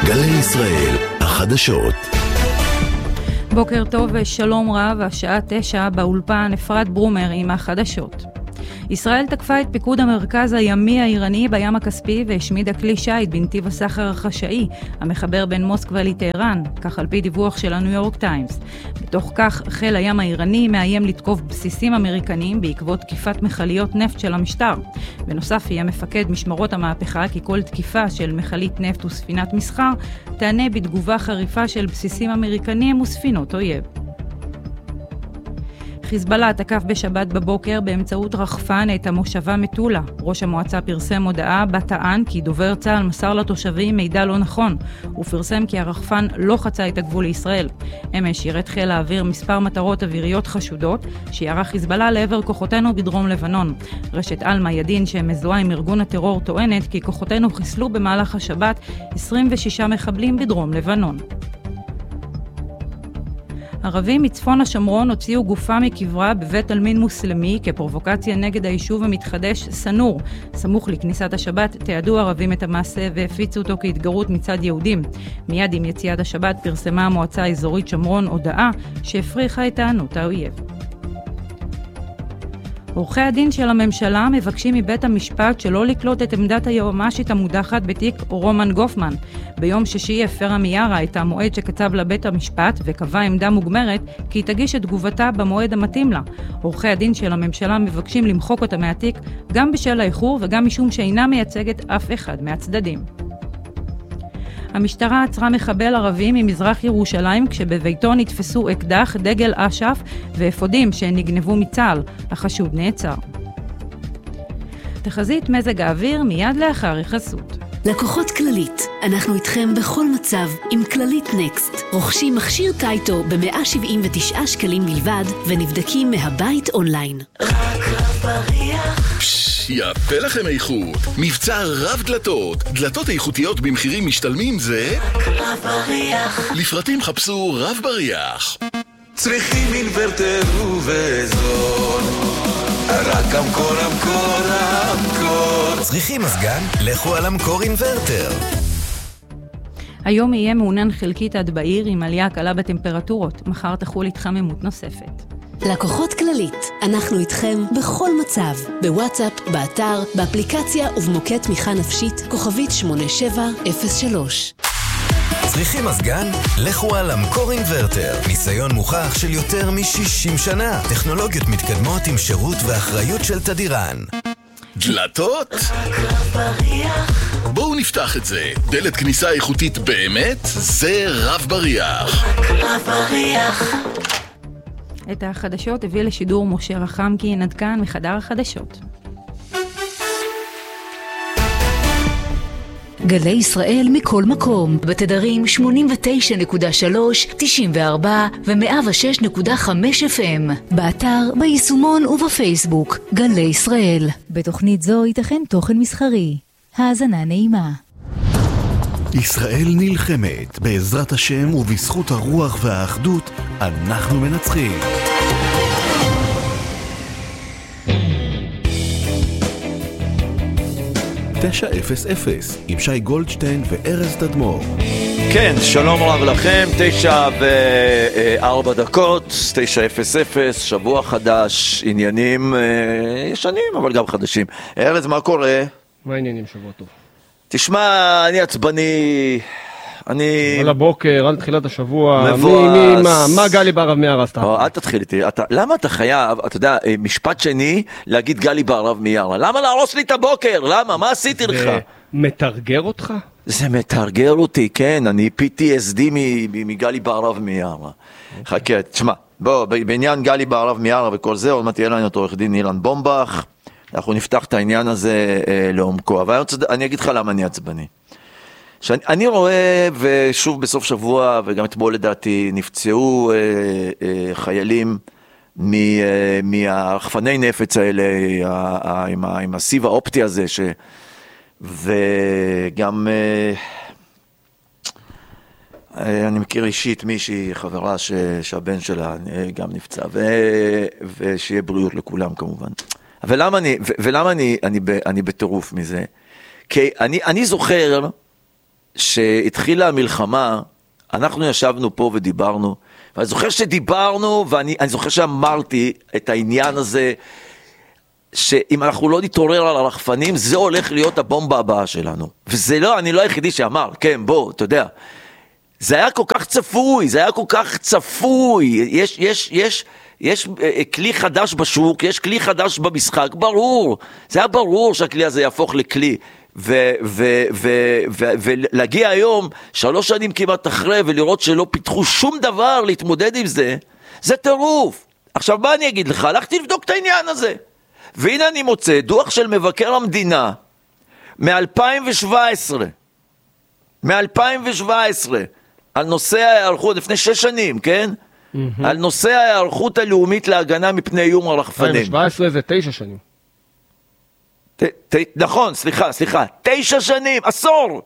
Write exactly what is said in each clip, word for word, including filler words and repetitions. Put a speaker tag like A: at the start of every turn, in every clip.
A: גלי ישראל, החדשות.
B: בוקר טוב ושלום רב, השעה תשע באולפן, אפרת ברומר עם החדשות. ישראל תקפה את פיקוד המרכז הימי האיראני בים הכספי והשמידה כלי שייט בנתיב הסחר החשאי המחבר בין מוסקבה לטהרן, כך על פי דיווח של הניו יורק טיימס. בתוך כך חיל הים האיראני מאיים לתקוף בסיסים אמריקניים בעקבות תקיפת מכליות נפט של המשטר. בנוסף יהיה מפקד משמרות המהפכה כי כל תקיפה של מכלית נפט וספינת מסחר תענה בתגובה חריפה של בסיסים אמריקניים וספינות אויב. חיזבאללה תקף בשבת בבוקר באמצעות רחפן את המושבה מטולה. ראש המועצה פרסם הודעה בה טען כי דובר צה"ל מסר לתושבים מידע לא נכון. הוא פרסם כי הרחפן לא חצה את הגבול לישראל. אמש שירת חיל האוויר מספר מטרות אוויריות חשודות שירה חיזבאללה לעבר כוחותינו בדרום לבנון. רשת אלמה ידין שמזוהה עם ארגון הטרור טוענת כי כוחותינו חיסלו במהלך השבת עשרים ושישה מחבלים בדרום לבנון. ערבים מצפון השומרון הוציאו גופה מקברה בבית עלמין מוסלמי כפרובוקציה נגד היישוב המתחדש סנור. סמוך לכניסת השבת תיעדו ערבים את המעשה והפיצו אותו כהתגרות מצד יהודים. מיד עם יציאת השבת פרסמה המועצה האזורית שומרון הודעה שהפריחה את טענות האויב. עורכי הדין של הממשלה מבקשים מבית המשפט שלא לקלוט את עמדת היועמ"שית המודחת בתיק רומן גופמן. ביום שישי הפרה מיארה את המועד שקצב לבית המשפט וקבע עמדה מוגמרת כי היא תגיש את תגובתה במועד המתאים לה. עורכי הדין של הממשלה מבקשים למחוק אותה מהתיק גם בשל האיחור וגם משום שאינה מייצגת אף אחד מהצדדים. המשטרה עצרה מחבל ערבי ממזרח ירושלים כשבביתו נתפסו אקדח, דגל אש"ף ואפודים שנגנבו מצה"ל. החשוד נעצר. תחזית מזג האוויר מיד לאחר החסות.
C: לקוחות כללית, אנחנו איתכם בכל מצב עם כללית נקסט. רוכשים מכשיר טייטו ב-מאה שבעים ותשעה שקלים בלבד ונבדקים מהבית אונליין.
A: רק רב בריח. יפה לכם איכות. מבצע רב דלתות. דלתות איכותיות במחירים משתלמים זה רק רב בריח. לפרטים חפשו רב בריח.
D: צריכים אינוורטר ובזול, רק המקור המקור המקור.
E: צריכים מזגן? לכו על המקור אינוורטר.
B: היום יהיה מעונן חלקית עד בעיר עם עלייה קלה בטמפרטורות. מחר תחול התחממות נוספת.
C: לקוחות כללית, אנחנו איתכם בכל מצב. בוואטסאפ, באתר, באפליקציה ובמוקד תמיכה נפשית כוכבית שמונה שבע אפס שלוש.
E: צריכים מזגן? לכו על המקור אינוורטר. ניסיון מוכח של יותר מ-שישים שנה. טכנולוגיות מתקדמות עם שירות ואחריות של תדירן.
A: דלתות? בואו נפתח את זה. דלת כניסה איכותית באמת? זה רב בריח. רב בריח.
B: את החדשות הביא לשידור משה רחמקי, נדקן מחדר החדשות.
C: גלי ישראל מכל מקום, בתדרים שמונים ותשע נקודה שלוש, תשעים וארבע ו-מאה ושש נקודה חמש אף אם. באתר, ביישומון ובפייסבוק. גלי ישראל. בתוכנית זו ייתכן תוכן מסחרי. האזנה נעימה.
A: ישראל נלחמת, בעזרת השם ובזכות הרוח והאחדות, אנחנו מנצחים. תשע אפס אפס עם שי גולדשטיין וארז תדמור.
F: כן, שלום רב לכם, תשע וארבע דקות, תשע אפס אפס, שבוע חדש, עניינים ישנים אבל גם חדשים. ארז, מה קורה?
G: מה העניינים? שבוע טוב.
F: תשמע, אני עצבני, אני...
G: על הבוקר, על תחילת השבוע,
F: מבואס.
G: מי, מי, מה, מה גלי בערב מיארה עשתה?
F: או, אל תתחיל איתי, אתה, למה אתה חייב, אתה יודע, משפט שני, להגיד גלי בערב מיארה? למה להרוס לי את הבוקר? למה? מה עשיתי לך?
G: זה מתרגר אותך?
F: זה מתרגר אותי, כן, אני פי טי אס די מגלי בערב מיארה. חכה, תשמע, בוא, בעניין גלי בערב מיארה וכל זה, עוד מעט יהיה לנו את עורך דין אילן בומבך, אנחנו נפתח את העניין הזה אה, לעומקו, אבל אני אגיד לך למה אני עצבני. שאני, אני רואה, ושוב בסוף שבוע, וגם אתמול לדעתי, נפצעו אה, אה, חיילים מ, אה, מהרחפני נפץ האלה, אה, אה, עם, ה, עם הסיב האופטי הזה, ש, וגם אה, אה, אני מכיר אישית מישהי, חברה ש, שהבן שלה אה, גם נפצע, ו, ושיהיה בריאות לכולם כמובן. ולמה אני, ולמה אני, אני, אני בטירוף מזה? כי אני, אני זוכר, שהתחילה המלחמה, אנחנו ישבנו פה ודיברנו, ואני זוכר שדיברנו, ואני אני זוכר שאמרתי את העניין הזה, שאם אנחנו לא נתעורר על הרחפנים, זה הולך להיות הבומבה הבאה שלנו. וזה לא, אני לא היחידי שאמר, כן, בוא, אתה יודע. זה היה כל כך צפוי, זה היה כל כך צפוי. יש, יש, יש, יש כלי חדש בשוק, יש כלי חדש במשחק, ברור. זה היה ברור שהכלי הזה יהפוך לכלי. ו- ו- ו- ו- ולהגיע היום, שלוש שנים כמעט אחרי, ולראות שלא פיתחו שום דבר להתמודד עם זה, זה טירוף. עכשיו, מה אני אגיד לך? הלכתי לבדוק את העניין הזה. והנה אני מוצא דוח של מבקר המדינה מ-אלפיים שבע עשרה, מ-אלפיים שבע עשרה, על נושא ההיערכות, לפני שש שנים, כן? Mm-hmm. על נושא ההיערכות הלאומית להגנה מפני איום הרחפנים.
G: אלפיים שבע עשרה זה תשע שנים.
F: ת, ת, נכון, סליחה, סליחה, תשע שנים, עשור.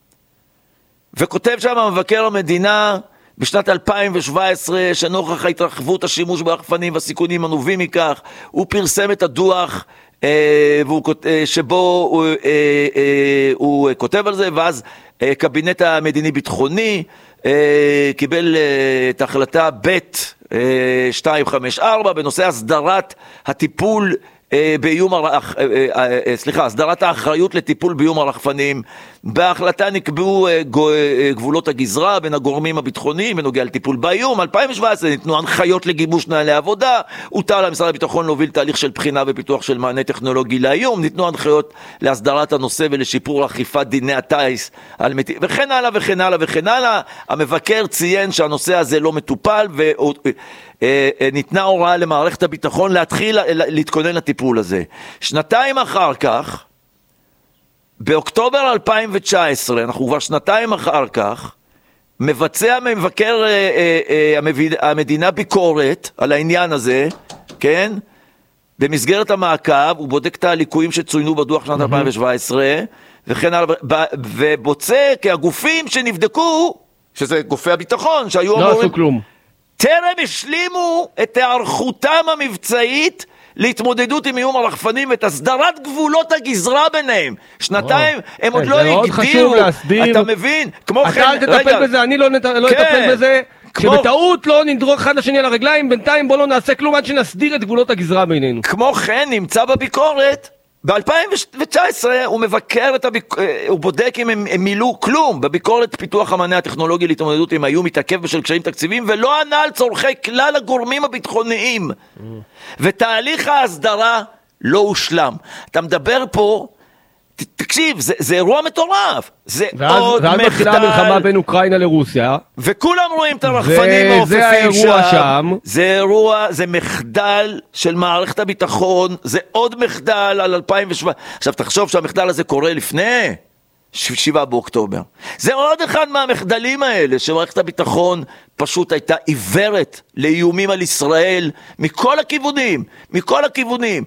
F: וכותב שם מבקר המדינה, בשנת אלפיים שבע עשרה, שנוכח ההתרחבות השימוש ברחפנים והסיכונים הנובעים מכך, הוא פרסם את הדוח אה, והוא, אה, שבו הוא, אה, אה, הוא כותב על זה, ואז אה, קבינט המדיני-ביטחוני אה, קיבל אה, את ההחלטה ב' אה, שתיים חמש ארבע בנושא הסדרת הטיפול באיום הרח... סליחה, הסדרת האחריות לטיפול באיום הרחפנים. בהחלטה נקבעו גבולות הגזרה בין הגורמים הביטחוניים בנוגע לטיפול באיום. אלפיים שבע עשרה ניתנו הנחיות לגיבוש נהלי עבודה, הוטל למשרד הביטחון להוביל תהליך של בחינה ופיתוח של מענה טכנולוגי לאיום, ניתנו הנחיות להסדרת הנושא ולשיפור אכיפת דיני הטייס וכן הלאה וכן הלאה וכן הלאה. המבקר ציין שהנושא הזה לא מטופל ו... ניתנה הוראה למערכת הביטחון להתחיל להתכונן לטיפול הזה. שנתיים אחר כך, באוקטובר אלפיים תשע עשרה, אנחנו כבר שנתיים אחר כך, מבצע מבקר המדינה ביקורת על העניין הזה, כן? במסגרת המעקב, הוא בודק את הליקויים שצוינו בדוח שנת אלפיים שבע עשרה, וכן הלאה, ובוצע כי הגופים שנבדקו, שזה גופי הביטחון, שהיו
G: לא
F: אמורים...
G: עשו כלום.
F: טרם השלימו את הערכותם המבצעית להתמודדות עם איום הרחפנים ואת הסדרת גבולות הגזרה ביניהם. שנתיים הם עוד לא הגדירו, אתה מבין? כמו
G: אתה אל תטפל בזה, אני לא אטפל בזה, שבטעות לא נדרוך אחד לשני על הרגליים, בינתיים בוא לא נעשה כלום עד שנסדיר את גבולות הגזרה בינינו.
F: כמו כן נמצא בביקורת, ב-אלפיים תשע עשרה הוא מבקר את הביק... הוא בודק אם הם, הם מילאו כלום בביקורת פיתוח המענה הטכנולוגי להתמודדות עם האיום מתעכב בשל קשיים תקציביים ולא ענה על צורכי כלל הגורמים הביטחוניים mm. ותהליך ההסדרה לא הושלם. אתה מדבר פה, ת, תקשיב, זה, זה אירוע מטורף, זה
G: ואז,
F: עוד
G: ואז
F: מחדל.
G: ואז מתחילה המלחמה בין אוקראינה לרוסיה
F: וכולם רואים את הרחפנים מעופפים
G: שם.
F: שם זה אירוע, זה מחדל של מערכת הביטחון, זה עוד מחדל על אלפיים שבע. עכשיו תחשוב שהמחדל הזה קורה לפני שבעה באוקטובר, זה עוד אחד מהמחדלים האלה שמערכת הביטחון פשוט הייתה עיוורת לאיומים על ישראל מכל הכיוונים, מכל הכיוונים,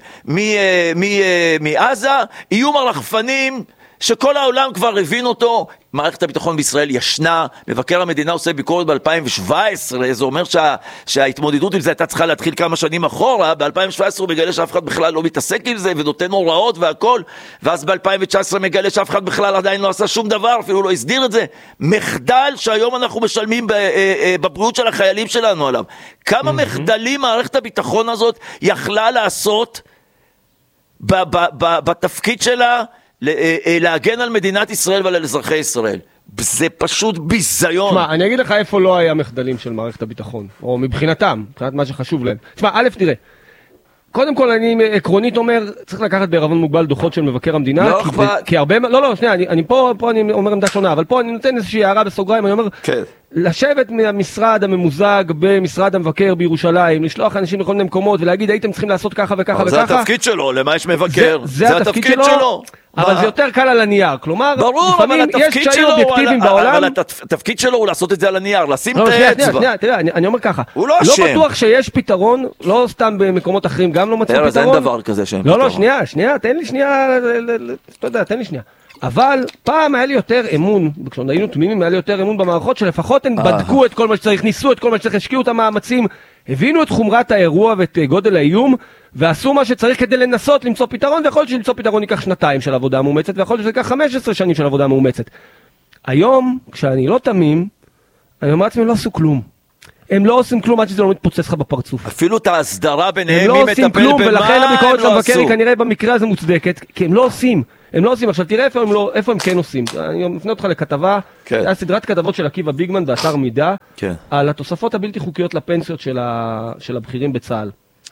F: מעזה, איום הרחפנים שכל העולם כבר הבין אותו. מערכת הביטחון בישראל ישנה, מבקר המדינה עושה ביקורת ב-אלפיים שבע עשרה, זה אומר שה, שההתמודדות עם זה הייתה צריכה להתחיל כמה שנים אחורה, ב-אלפיים שבע עשרה הוא מגלה שאף אחד בכלל לא מתעסק עם זה ונותן הוראות והכל, ואז ב-אלפיים תשע עשרה מגלה שאף אחד בכלל עדיין לא עשה שום דבר, אפילו לא הסדיר את זה. מחדל שהיום אנחנו משלמים בבריאות של החיילים שלנו עליו. כמה mm-hmm. מחדלים מערכת הביטחון הזאת יכלה לעשות ב- ב- ב- בתפקיד שלה, להגן על מדינת ישראל ועל אזרחי ישראל. זה פשוט ביזיון.
G: תשמע, אני אגיד לך איפה לא היה מחדלים של מערכת הביטחון, או מבחינתם, מבחינת מה שחשוב להם. תשמע, א', תראה, קודם כל אני עקרונית אומר, צריך לקחת בערבון מוגבל דוחות של מבקר המדינה,
F: לא
G: כי,
F: אכפת.
G: כי הרבה, לא, לא, שנייה, אני, אני פה, פה אני אומר עמדה שונה, אבל פה אני נותן איזושהי הערה בסוגריים, אני אומר,
F: כן.
G: לשבת מהמשרד הממוזג במשרד המבקר בירושלים, לשלוח אנשים לכל מיני מקומות ולהגיד הייתם צריכים לעשות ככה וככה וככה.
F: זה התפקיד שלו, למה יש מבקר?
G: זה, זה התפקיד שלו, שלו. אבל זה יותר קל על הנייר, כלומר,
F: ברור, אבל התפקיד שלו, אבל התפקיד שלו הוא לעשות את זה על הנייר, לשים את האצבע.
G: שנייה, תראה, אני אומר ככה,
F: הוא לא אשם.
G: לא בטוח שיש פתרון, לא סתם במקומות אחרים, גם לא מצאו פתרון.
F: אין דבר כזה שאין פתרון.
G: לא, לא, שנייה, שנייה, תן לי שנייה, אתה יודע, תן לי שנייה. אבל פעם היה לי יותר אמון, כשהיינו תמימים היה לי יותר אמון במערכות שלפחות הן בדקו את כל מה שצריך, ניסו את כל מה שצריך, השקיעו את המאמצים, הבינו את חומרת האירוע ואת גודל האיום, ועשו מה שצריך כדי לנסות למצוא פתרון, ויכול להיות שלמצוא פתרון ייקח שנתיים של עבודה מאומצת, ויכול להיות שזה ייקח חמש עשרה שנים של עבודה מאומצת. היום, כשאני לא תמים, אני אומר לעצמי, הם לא עשו כלום. הם לא עושים כלום עד שזה לא מתפוצץ לך בפרצוף.
F: אפילו את ההסדרה ביניהם,
G: הם לא עושים כלום, ולכן הביקורת של המבקר היא כנראה במקרה הזה מוצדקת, כי הם לא עושים. הם לא עושים. עכשיו תראה איפה הם, לא, איפה הם כן עושים. אני מפנה אותך לכתבה, כן. היה סדרת כתבות של עקיבא ביגמן באתר מידע, כן. על התוספות הבלתי חוקיות לפנסיות של, ה, של הבכירים בצה"ל.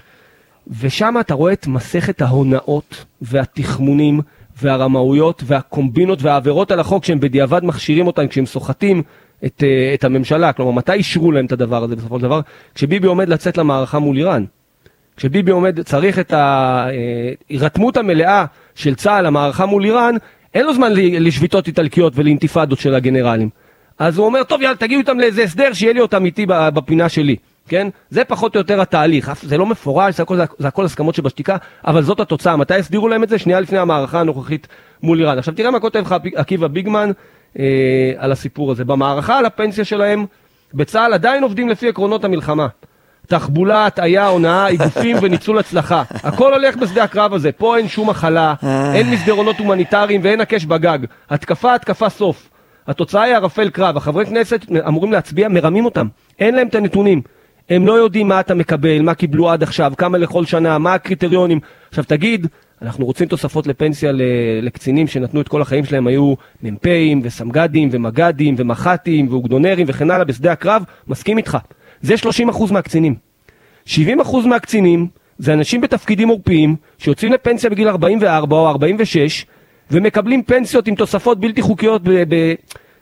G: ושם אתה רואה את מסכת ההונאות והתחמונים והרמאויות והקומבינות והעבירות על החוק שהם בדיעבד מכשירים אותם כשהם סוחטים את, את הממשלה. כלומר, מתי אישרו להם את הדבר הזה בסופו של דבר? כשביבי עומד לצאת למערכה מול איראן. כשביבי עומד, צריך את ההירתמות המלאה של צה"ל למערכה מול איראן, אין לו זמן לשביתות איטלקיות ולאינתיפאדות של הגנרלים. אז הוא אומר, טוב, יאללה, תגיעו אותם לאיזה הסדר שיהיה לי אותם איתי בפינה שלי. כן? זה פחות או יותר התהליך. זה לא מפורש, זה הכל, זה הכל הסכמות שבשתיקה, אבל זאת התוצאה. מתי הסדירו להם את זה? שנייה לפני המערכה הנוכחית מול איראן. עכשיו תראה מה כותב לך עקיבא ביגמן אה, על הסיפור הזה. במערכה על הפנסיה שלהם, בצה"ל עדיין עובדים לפי עקרונות המלחמה. תחבולה, הטעיה, הונאה, עיגופים וניצול הצלחה. הכל הולך בשדה הקרב הזה. פה אין שום מחלה, אין מסדרונות הומניטריים ואין הקש בגג. התקפה, התקפה סוף. התוצאה היא ערפל קרב. החברי כנסת אמורים להצביע, מרמים אותם. אין להם את הנתונים. הם לא יודעים מה אתה מקבל, מה קיבלו עד עכשיו, כמה לכל שנה, מה הקריטריונים. עכשיו תגיד, אנחנו רוצים תוספות לפנסיה לקצינים שנתנו את כל החיים שלהם, היו ממפאים וסמגדים ומגדים ומח"טים ואוגדונרים וכן הלאה בשדה הקרב, מסכים איתך. זה שלושים אחוז מהקצינים. שבעים אחוז מהקצינים זה אנשים בתפקידים עורפיים שיוצאים לפנסיה בגיל ארבעים וארבע או ארבעים ושש ומקבלים פנסיות עם תוספות בלתי חוקיות ב... ב-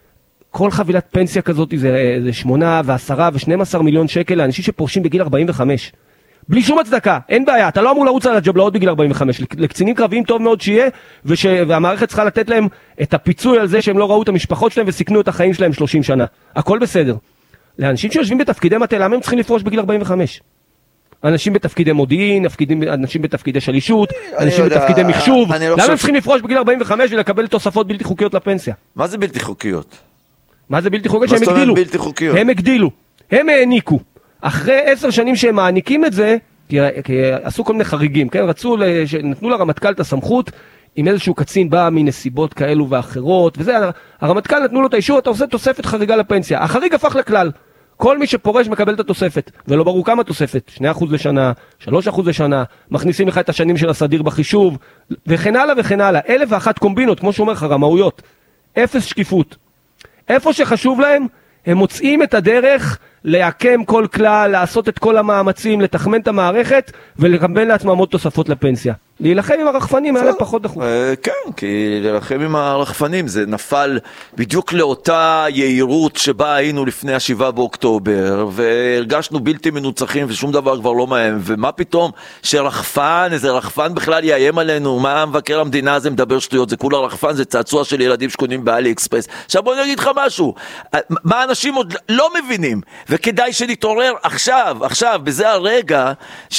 G: כל חבילת פנסיה כזאת זה, זה שמונה ועשרה ושנים עשר מיליון שקל לאנשים שפורשים בגיל ארבעים וחמש. בלי שום הצדקה, אין בעיה, אתה לא אמור לרוץ על הג'בלאות בגיל ארבעים וחמש. לקצינים קרביים טוב מאוד שיהיה, וש... והמערכת צריכה לתת להם את הפיצוי על זה שהם לא ראו את המשפחות שלהם וסיכנו את החיים שלהם שלושים שנה. הכל בסדר. לאנשים שיושבים בתפקידי מטה, למה הם צריכים לפרוש בגיל ארבעים וחמש? אנשים בתפקידי מודיעין, אנשים בתפקידי שלישות, אנשים בתפקידי מחשוב. למה הם צריכים לפרוש בגיל ארבעים וחמש ולקבל תוספות בלתי חוקיות לפנסיה?
F: מה זה בלתי חוקיות?
G: מה זה בלתי חוקיות? שהם הגדילו. הם הגדילו. הם העניקו. אחרי עשר שנים שהם מעניקים את זה, כי, כי עשו כל מיני חריגים, כן? רצו, נתנו לרמטכ"ל את הסמכות, אם איזשהו קצין בא מנסיבות כאלו ואחרות, וזה, הרמטכ"ל נתנו לו את האישור, אתה עושה תוספת חריגה לפנסיה. החריג הפך לכלל. כל מי שפורש מקבל את התוספת, ולא ברור כמה תוספת, שני אחוז לשנה, שלוש אחוז לשנה, מכניסים לך את השנים של הסדיר בחישוב, וכן הלאה וכן הלאה. אלף ואחת קומבינות, כמו שאומר לך, רמאויות. אפס שקיפות. איפה שחשוב להם, הם מוצאים את הדרך להקם כל כלל, לעשות את כל המאמצים, לתחמן את המערכת, ולקבל לעצמם עוד תוספות לפנסיה. להילחם עם הרחפנים, היה פחות דחוף.
F: כן, כי להילחם עם הרחפנים, זה נפל בדיוק לאותה יהירות שבה היינו לפני השבעה באוקטובר, והרגשנו בלתי מנוצחים, ושום דבר כבר לא מהם, ומה פתאום שרחפן, איזה רחפן בכלל יאיים עלינו, מה מבקר המדינה הזה מדבר שטויות, זה כולה רחפן, זה צעצוע של ילדים שקונים באלי אקספרס. עכשיו בוא נגיד לך משהו, מה אנשים עוד לא מבינים, וכדאי שנתעורר עכשיו, עכשיו, בזה הרגע,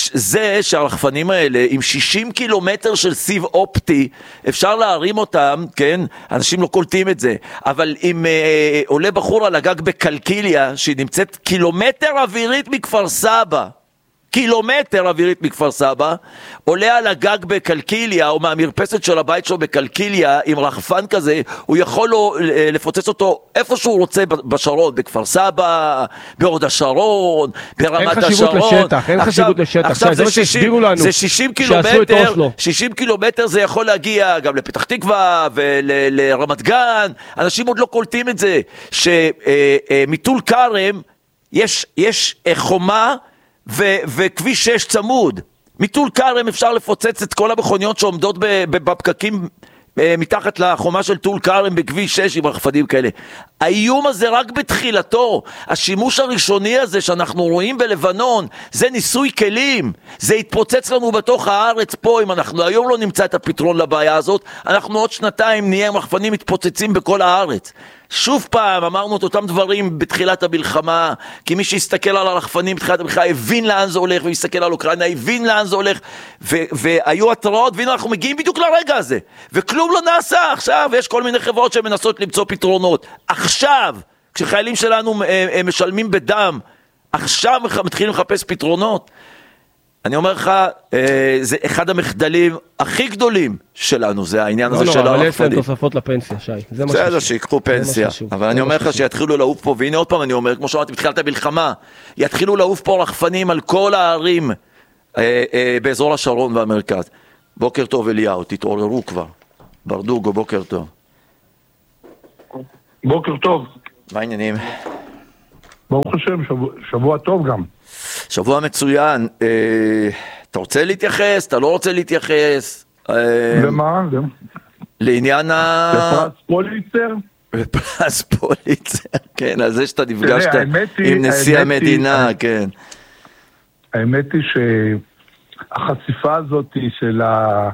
F: זה שהרחפנים האלה עם שישים קילומטר של סיב אופטי, אפשר להרים אותם, כן? אנשים לא קולטים את זה, אבל אם אה, עולה בחור על הגג בקלקיליה, שהיא נמצאת קילומטר אווירית מכפר סבא, קילומטר אווירית מכפר סבא, עולה על הגג בקלקיליה, או מהמרפסת של הבית שלו בקלקיליה, עם רחפן כזה, הוא יכול לו לפוצץ אותו איפה שהוא רוצה בשרון, בכפר סבא, בהוד השרון, ברמת השרון.
G: אין חשיבות לשטח, אין חשיבות לשטח.
F: עכשיו זה שישים, זה שישים קילומטר, שישים קילומטר זה יכול להגיע גם לפתח תקווה ולרמת גן, אנשים עוד לא קולטים את זה, שמטול כרם יש, יש חומה, ו- וכביש שש צמוד. מטול כרם אפשר לפוצץ את כל המכוניות שעומדות בפקקים מתחת לחומה של טול כרם בכביש שש עם רחפנים כאלה. האיום הזה רק בתחילתו. השימוש הראשוני הזה שאנחנו רואים בלבנון, זה ניסוי כלים. זה יתפוצץ לנו בתוך הארץ פה. אם אנחנו היום לא נמצא את הפתרון לבעיה הזאת, אנחנו עוד שנתיים נהיה עם רחפנים מתפוצצים בכל הארץ. שוב פעם אמרנו את אותם דברים בתחילת המלחמה, כי מי שיסתכל על הרחפנים בתחילת המלחמה הבין לאן זה הולך, ויסתכל על אוקראינה הבין לאן זה הולך, ו- והיו התראות, והנה אנחנו מגיעים בדיוק לרגע הזה, וכלום לא נעשה. עכשיו יש כל מיני חברות שמנסות למצוא פתרונות. עכשיו, כשחיילים שלנו הם משלמים בדם, עכשיו מתחילים לחפש פתרונות. אני אומר לך, זה אחד המחדלים הכי גדולים שלנו, זה העניין הזה של הרחפנים.
G: לא, לא, אבל יש להם תוספות לפנסיה, שי. זה מה
F: בסדר, שיקחו פנסיה. אבל אני אומר לך שיתחילו לעוף פה, והנה עוד פעם אני אומר, כמו שאמרתי בתחילת המלחמה, יתחילו לעוף פה רחפנים על כל הערים באזור השרון והמרכז. בוקר טוב אליהו, תתעוררו כבר. ברדוגו, בוקר טוב.
H: בוקר טוב.
F: מה העניינים?
H: ברוך השם, שבוע, שבוע טוב גם.
F: שבוע מצוין. אה, אתה רוצה להתייחס? אתה לא רוצה להתייחס?
H: למה? אה,
F: לעניין ה...
H: לפרס פוליצר?
F: לפרס פוליצר, כן, על זה שאתה נפגשת עם נשיא המדינה, כן.
H: האמת היא שהחשיפה הזאת של ה...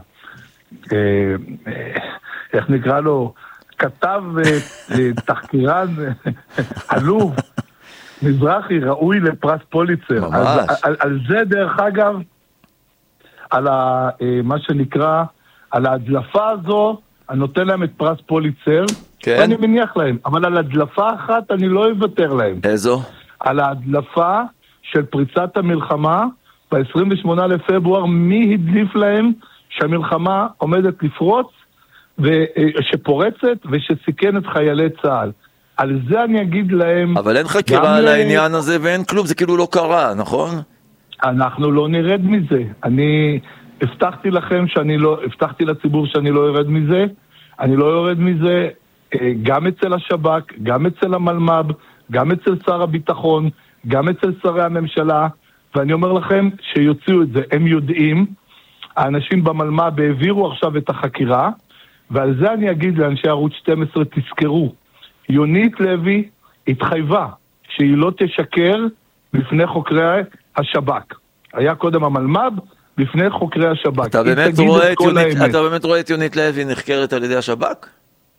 H: איך נקרא לו? כתב תחקירן אלוף מזרחי ראוי לפרס פוליצר. אז, על, על זה דרך אגב, על ה, מה שנקרא, על ההדלפה הזו, אני נותן להם את פרס פוליצר, כן. ואני מניח להם, אבל על הדלפה אחת אני לא אוותר להם.
F: איזו?
H: על ההדלפה של פריצת המלחמה, ב-עשרים ושמונה לפברואר, מי הדליף להם שהמלחמה עומדת לפרוץ, שפורצת ושסיכן את חיילי צה"ל. על זה אני אגיד להם...
F: אבל אין חקירה על העניין הזה ואין כלום, זה כאילו לא קרה, נכון?
H: אנחנו לא נרד מזה. אני הבטחתי לכם שאני לא... הבטחתי לציבור שאני לא ירד מזה. אני לא יורד מזה גם אצל השב"כ, גם אצל המלמ"ב, גם אצל שר הביטחון, גם אצל שרי הממשלה, ואני אומר לכם שיוציאו את זה. הם יודעים, האנשים במלמ"ב העבירו עכשיו את החקירה, ועל זה אני אגיד לאנשי ערוץ שתים עשרה, תזכרו, יונית לוי התחייבה שהיא לא תשקר בפני חוקרי השב"כ. היה קודם המלמ"ב, בפני חוקרי השב"כ.
F: אתה באמת רואה את יונית, אתה באמת רואה את יונית לוי נחקרת על ידי השב"כ?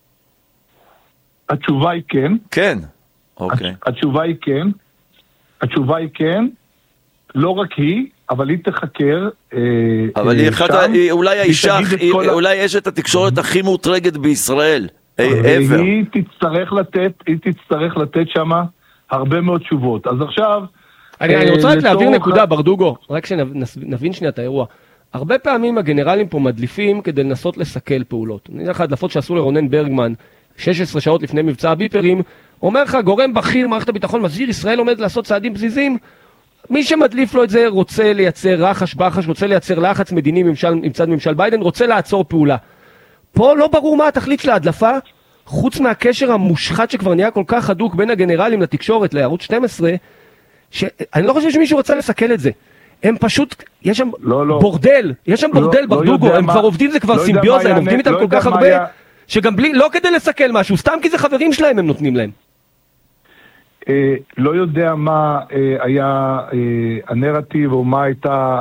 H: התשובה היא כן.
F: כן, אוקיי.
H: התשובה היא כן. התשובה היא כן. לא רק היא, אבל היא תחקר.
F: אבל היא אחת, אולי האישה, אולי אשת התקשורת הכי מוטרגת בישראל.
H: היא תצטרך לתת, היא תצטרך לתת שמה הרבה מאוד תשובות. אז עכשיו...
G: אני רוצה רק להעביר נקודה, ברדוגו, רק שנבין שנייה את האירוע. הרבה פעמים הגנרלים פה מדליפים כדי לנסות לסכל פעולות. אני יודע לך, הדלפות שעשו לרונן ברגמן, שש עשרה שעות לפני מבצע הביפרים, אומר לך, גורם בכיר מערכת הביטחון מזהיר, ישראל עומד לעשות צעדים פזיזים, מי שמדליף לו את זה רוצה לייצר רחש בחש, רוצה לייצר לחץ מדיני מצד ממשל ביידן, רוצה לעצור פעולה. פה לא ברור מה התכלית של ההדלפה, חוץ מהקשר המושחת שכבר נהיה כל כך הדוק בין הגנרלים לתקשורת, לערוץ שתים עשרה, שאני לא חושב שמישהו רוצה לסכל את זה. הם פשוט, יש שם לא, לא. בורדל, יש שם בורדל לא, ברדוגו, לא הם מה, כבר עובדים, זה כבר לא סימביוזה, הם עובדים איתם לא כל כך הרבה, היה... שגם בלי, לא כדי לסכל משהו, סתם כי זה חברים שלהם הם נותנים להם.
H: אה, לא יודע מה אה, היה אה, הנרטיב, או מה הייתה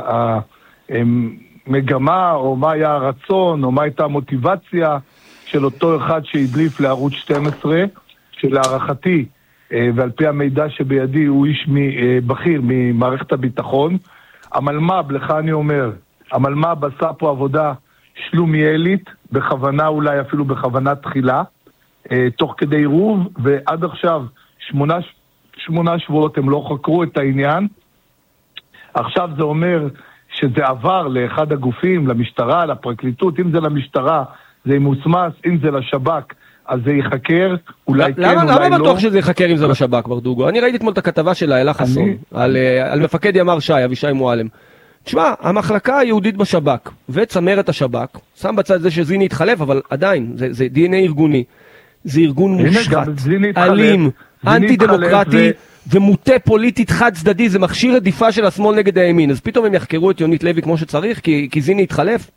H: המגמה, או מה היה הרצון, או מה הייתה המוטיבציה של אותו אחד שהדליף לערוץ שתים עשרה, שלהערכתי, ועל פי המידע שבידי הוא איש בכיר ממערכת הביטחון. המלמ"ב, לך אני אומר, המלמ"ב עשה פה עבודה שלומיאלית, בכוונה אולי אפילו בכוונה תחילה, תוך כדי עירוב, ועד עכשיו שמונה, שמונה שבועות הם לא חקרו את העניין. עכשיו זה אומר שזה עבר לאחד הגופים, למשטרה, לפרקליטות, אם זה למשטרה, זה מוסמס, אם זה לשב"כ, אז זה יחקר, אולי כן, אולי לא.
G: למה בטוח שזה יחקר אם זה לשב"כ, ברדוגו? אני ראיתי אתמול את הכתבה של אלה חסון, על מפקד ימ"ר ש"י, אבישי מועלם. תשמע, המחלקה היהודית בשב"כ, וצמרת השב"כ, שם בצד זה שזיני התחלף, אבל עדיין, זה די אן איי ארגוני, זה ארגון מושחת, אלים, אנטי דמוקרטי, ומוטה פוליטית חד צדדי, זה מכשיר רדיפה של השמאל נגד הימין, אז פתאום הם יחקרו את יונית לוי כמו שצריך, כי זיני התחלף?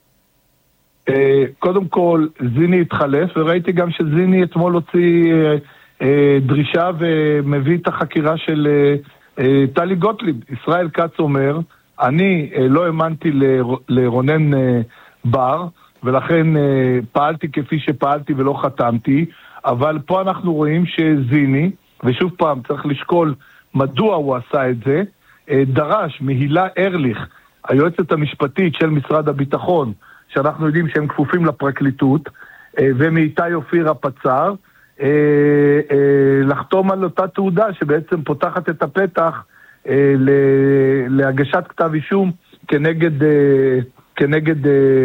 H: קודם כל, זיני התחלף, וראיתי גם שזיני אתמול הוציא דרישה ומביא את החקירה של טלי גוטליב. ישראל כץ אומר, אני לא האמנתי לרונן בר, ולכן פעלתי כפי שפעלתי ולא חתמתי, אבל פה אנחנו רואים שזיני, ושוב פעם צריך לשקול מדוע הוא עשה את זה, דרש מהילה ארליך, היועצת המשפטית של משרד הביטחון, שאנחנו יודעים שהם כפופים לפרקליטות, ומאיתי אופיר הפצ"ר, לחתום על אותה תעודה שבעצם פותחת את הפתח להגשת כתב אישום כנגד, כנגד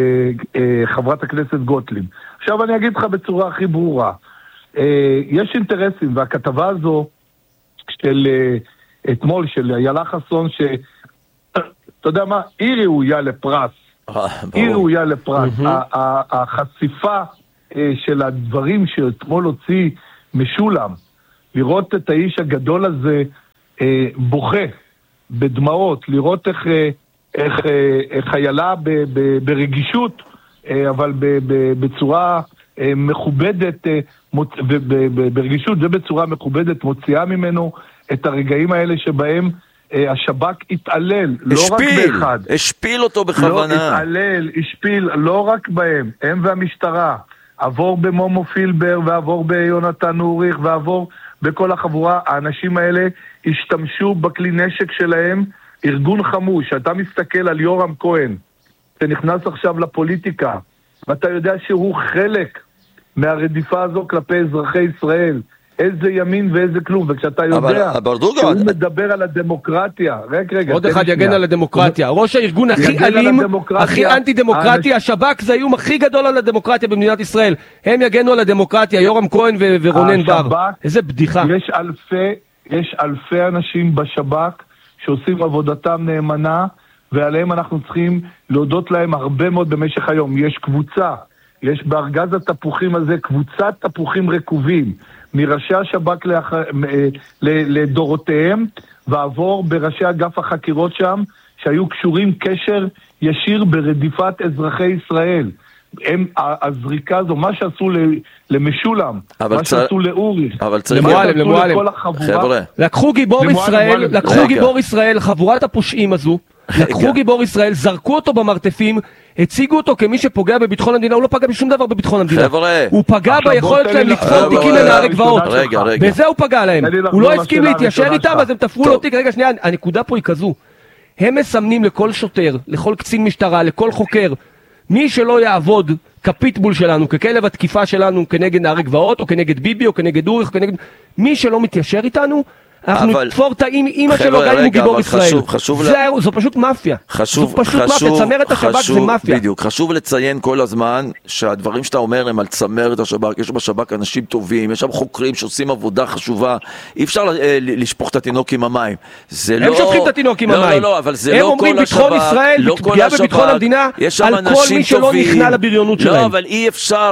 H: חברת הכנסת גוטליב. עכשיו אני אגיד לך בצורה הכי ברורה, יש אינטרסים, והכתבה הזו של אתמול, של איילה חסון, ש... אתה יודע מה? היא ראויה לפרס. היא ראויה לפרס. החשיפה של הדברים שאתמול הוציא משולם, לראות את האיש הגדול הזה בוכה בדמעות, לראות איך, איך, איך איילה ברגישות, אבל בצורה מכובדת, ברגישות ובצורה מכובדת מוציאה ממנו את הרגעים האלה שבהם השב"כ התעלל, לא רק באחד.
F: השפיל אותו בכוונה.
H: לא התעלל, השפיל, לא רק בהם, הם והמשטרה. עבור במומו פילבר, ועבור ביונתן אוריך, ועבור בכל החבורה. האנשים האלה השתמשו בכלי נשק שלהם, ארגון חמוש. אתה מסתכל על יורם כהן, שנכנס עכשיו לפוליטיקה, ואתה יודע שהוא חלק מהרדיפה הזו כלפי אזרחי ישראל. איזה ימין ואיזה כלום, וכשאתה יודע שהוא מדבר על הדמוקרטיה, רגע, רגע.
G: עוד אחד יגן על הדמוקרטיה. ראש הארגון הכי אלים, הכי אנטי דמוקרטיה, השב"כ זה האיום הכי גדול על הדמוקרטיה במדינת ישראל. הם יגנו על הדמוקרטיה, יורם כהן ורונן בר. איזה בדיחה.
H: יש אלפי, יש אלפי אנשים בשב"כ שעושים עבודתם נאמנה, ועליהם אנחנו צריכים להודות להם הרבה מאוד במשך היום. יש קבוצה, יש בארגז התפוחים הזה קבוצת תפוחים רקובים, מראשי השב"כ לאח... לדורותיהם, ועבור בראשי אגף החקירות שם, שהיו קשורים קשר ישיר ברדיפת אזרחי ישראל. הם, הזריקה הזו, מה שעשו למשולם, מה שעשו לאורי,
G: למועלם, למועלם.
F: חבר'ה.
G: לקחו גיבור ישראל, לקחו גיבור ישראל, חבורת הפושעים הזו, לקחו גיבור ישראל, זרקו אותו במרתפים, הציגו אותו כמי שפוגע בביטחון המדינה. הוא לא פגע בשום דבר בביטחון המדינה.
F: חבר'ה.
G: הוא פגע ביכולת שלהם לתפור תיקים לנערי גבעות.
F: רגע, רגע.
G: בזה הוא פגע להם. הוא לא הסכים להתיישר איתם, אז הם תפרו לו תיק. רגע, שנייה, הנקודה פה היא כזו. הם מסמנים לכל שוטר, לכל קצין משטרה, לכל חוקר, מי שלא יעבוד כפיטבול שלנו, ככלב התקיפה שלנו, כנגד נערי גבעות, או כנגד ביבי, או כנגד אוריך, או כנגד... מי שלא מתיישר איתנו, אנחנו נתפור את האמא שלו גם אם הוא גיבור ישראל. זו פשוט מאפיה. זו פשוט מאפיה, צמרת השב"כ זה מאפיה.
F: בדיוק, חשוב לציין כל הזמן שהדברים שאתה אומר הם על צמרת השב"כ. יש בשב"כ אנשים טובים, יש שם חוקרים שעושים עבודה חשובה. אי אפשר לשפוך את התינוק עם המים.
G: הם שופכים את התינוק עם המים. הם אומרים ביטחון ישראל, פגיעה בביטחון המדינה, על כל מי שלא נכנע לבריונות שלהם.
F: לא, אבל אי אפשר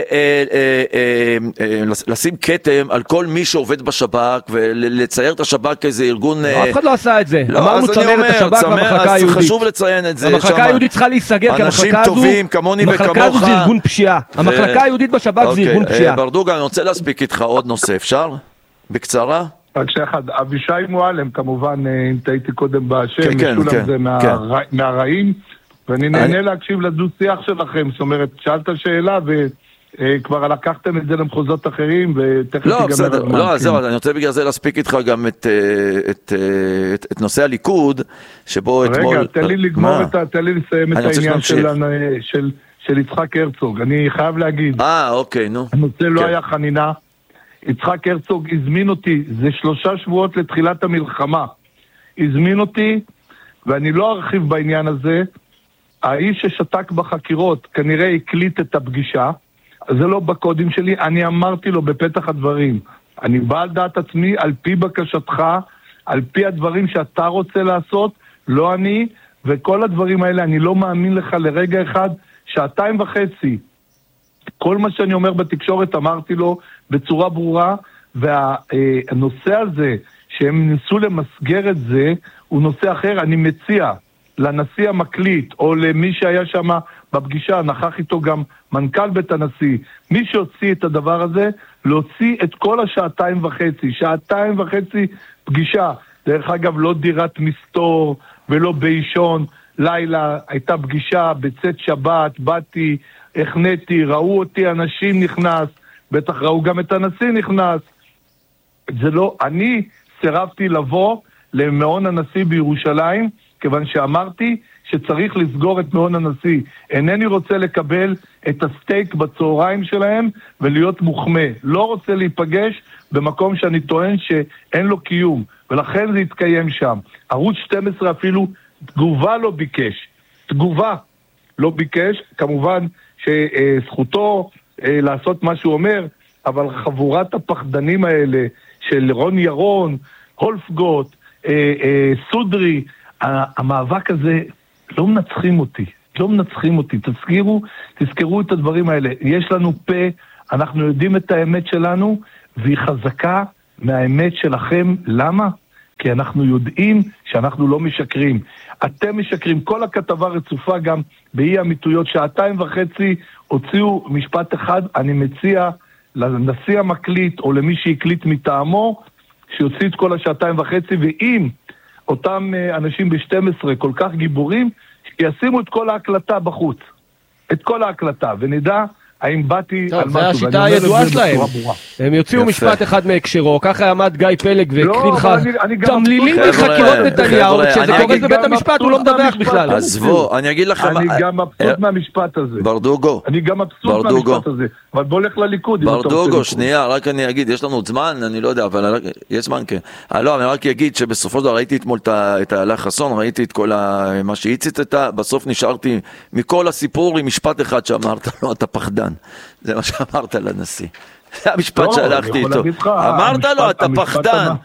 F: לשים כתם על כל מי שעובד בשב"כ ולצייר את השב"כ כאיזה ארגון...
G: אף אחד לא עשה את זה. אמרנו צמרת השב"כ במחלקה היהודית.
F: חשוב לציין את זה.
G: המחלקה היהודית צריכה להיסגר, כי
F: אנשים טובים כמוני וכמוך.
G: המחלקה הזו זה ארגון פשיעה. המחלקה היהודית בשב"כ זה ארגון פשיעה.
F: ברדוגה, אני רוצה להספיק איתך עוד נושא, אפשר? בקצרה?
H: רק שאחד, אבישי מועלם, כמובן, אם תהייתי קודם בשם, משולם זה מהרעים, ואני נהנה להקשיב לדו שיח שלכם, זאת אומרת, שאלת שאלה ו... כבר לקחתם את זה למחוזות אחרים, ותכף
F: לא, בסדר, לא, זהו, אני רוצה בגלל זה להספיק איתך גם את, את, את, את נושא הליכוד, שבו אתמול...
H: רגע, תן לי לגמור את ה... תן לי לסיים את העניין של, של, של יצחק הרצוג. אני חייב להגיד.
F: אה, אוקיי, נו.
H: הנושא לא היה חנינה. יצחק הרצוג הזמין אותי, זה שלושה שבועות לתחילת המלחמה. הזמין אותי, ואני לא ארחיב בעניין הזה, האיש ששתק בחקירות כנראה הקליט את הפגישה, זה לא בקודים שלי, אני אמרתי לו בפתח הדברים, אני בא על דעת עצמי, על פי בקשתך, על פי הדברים שאתה רוצה לעשות, לא אני, וכל הדברים האלה, אני לא מאמין לך לרגע אחד, שעתיים וחצי, כל מה שאני אומר בתקשורת אמרתי לו בצורה ברורה, והנושא הזה, שהם ניסו למסגר את זה, הוא נושא אחר. אני מציע לנשיא המקליט, או למי שהיה שם בפגישה, נכח איתו גם מנכ"ל בית הנשיא, מי שהוציא את הדבר הזה, להוציא את כל השעתיים וחצי, שעתיים וחצי פגישה, דרך אגב לא דירת מסתור ולא באישון, לילה הייתה פגישה בצאת שבת, באתי, הכנתי, ראו אותי, אנשים נכנס, בטח ראו גם את הנשיא נכנס, זה לא, אני סירבתי לבוא למעון הנשיא בירושלים, כיוון שאמרתי שצריך לסגור את מעון הנשיא. אינני רוצה לקבל את הסטייק בצהריים שלהם ולהיות מוחמה. לא רוצה להיפגש במקום שאני טוען שאין לו קיום, ולכן זה יתקיים שם. ערוץ שתים עשרה אפילו תגובה לא ביקש. תגובה לא ביקש, כמובן שזכותו לעשות מה שהוא אומר, אבל חבורת הפחדנים האלה של רון ירון, הולפגוט, סודרי, המאבק הזה לא מנצחים אותי, לא מנצחים אותי, תזכירו, תזכרו את הדברים האלה, יש לנו פה, אנחנו יודעים את האמת שלנו, והיא חזקה מהאמת שלכם, למה? כי אנחנו יודעים שאנחנו לא משקרים. אתם משקרים, כל הכתבה רצופה גם באי אמיתויות, שעתיים וחצי הוציאו משפט אחד, אני מציע לנשיא המקליט או למי שהקליט מטעמו, שיוציא את כל השעתיים וחצי, ואם אותם אנשים ב-שתים עשרה כל כך גיבורים, שישימו את כל ההקלטה בחוץ. את כל ההקלטה, ונדע האם באתי על משהו.
G: זה השיטה הידועה שלהם. הם יוציאו משפט אחד מהקשרו, ככה עמד גיא פלג והקרין לך תמלילים מחקירות נתניהו, כשזה קורה בבית המשפט הוא לא מדווח בכלל.
F: עזבו, אני אגיד לכם...
H: אני גם מבסוט מהמשפט הזה.
F: ברדוגו.
H: אני גם מבסוט מהמשפט הזה. אבל בוא לך לליכוד.
F: ברדוגו, שנייה, רק אני אגיד, יש לנו עוד זמן, אני לא יודע, אבל יש זמן, כן. לא, אני רק אגיד שבסופו של דבר ראיתי אתמול את איילה חסון, ראיתי את כל מה שהיא ציטטה, בסוף נשארתי מכל הסיפור עם משפט אחד שאמרת לו, אתה פחדן. זה מה שאמרת לנשיא. זה המשפט שהלכתי איתו. אמרת לו, אתה פחדן.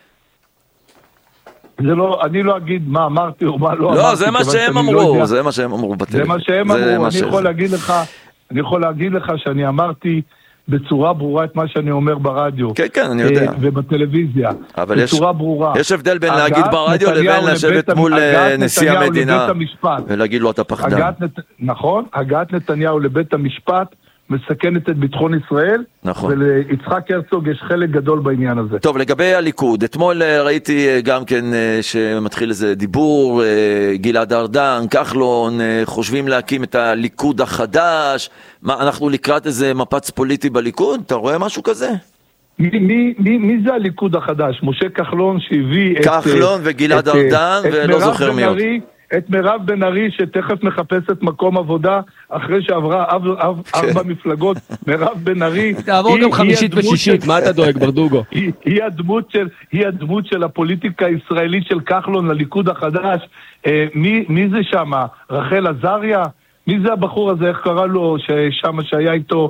H: זה לא, אני לא אגיד מה אמרתי או מה לא אמרתי.
F: לא, זה מה שהם אמרו, זה מה שהם אמרו בטלוויזיה.
H: זה מה שהם אמרו, אני יכול להגיד לך, אני יכול להגיד לך שאני אמרתי בצורה ברורה את מה שאני אומר ברדיו.
F: כן, כן, אני יודע.
H: ובטלוויזיה. בצורה ברורה.
F: יש הבדל בין להגיד ברדיו לבין לשבת מול נשיא המדינה ולהגיד לו אתה פחדן.
H: נכון, הגעת נתניהו לבית המשפט מסכנת את ביטחון ישראל, נכון. וליצחק הרצוג יש חלק גדול בעניין הזה.
F: טוב, לגבי הליכוד, אתמול ראיתי גם כן שמתחיל איזה דיבור, גלעד ארדן, כחלון, חושבים להקים את הליכוד החדש, מה, אנחנו לקראת איזה מפץ פוליטי בליכוד? אתה רואה משהו כזה?
H: מי, מי, מי, מי זה הליכוד החדש? משה כחלון שהביא
F: כחלון את... כחלון וגלעד ארדן, ולא זוכר מי עוד.
H: את מירב בן ארי שתכף מחפשת מקום עבודה אחרי שעברה ארבע מפלגות. מירב בן ארי
G: תעבור גם חמישית ושישית, מה אתה דואג ברדוגו?
H: היא הדמות של הפוליטיקה הישראלית של כחלון לליכוד החדש. מי זה שם? רחל עזריה? מי זה הבחור הזה, איך קרא לו שם שהיה איתו